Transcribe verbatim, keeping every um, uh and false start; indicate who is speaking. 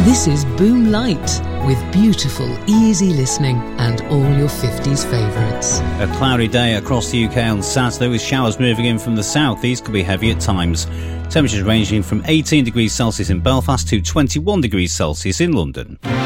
Speaker 1: This is Boom Light, with beautiful, easy listening and all your fifties favourites.
Speaker 2: A cloudy day across the U K on Saturday with showers moving in from the south. These could be heavy at times. Temperatures ranging from eighteen degrees Celsius in Belfast to twenty-one degrees Celsius in London.